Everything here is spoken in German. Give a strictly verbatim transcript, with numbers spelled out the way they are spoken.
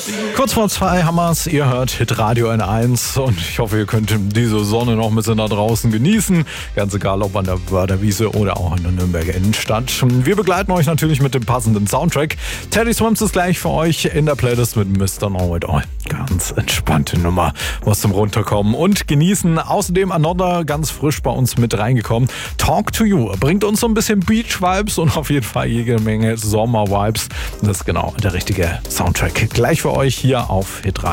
Kurz vor zwei Hammers, ihr hört Hitradio N eins und ich hoffe, ihr könnt diese Sonne noch ein bisschen da draußen genießen. Ganz egal, ob an der Wörderwiese oder auch in der Nürnberger Innenstadt. Wir begleiten euch natürlich mit dem passenden Soundtrack. Teddy Swims ist gleich für euch in der Playlist mit Mister Know It All. Ganz entspannte Nummer, was zum Runterkommen und genießen. Außerdem Another ganz frisch bei uns mit reingekommen. Talk to You bringt uns so ein bisschen Beach-Vibes und auf jeden Fall jede Menge Sommer-Vibes. Das ist genau der richtige Soundtrack. Gleich für euch hier auf Hitradio.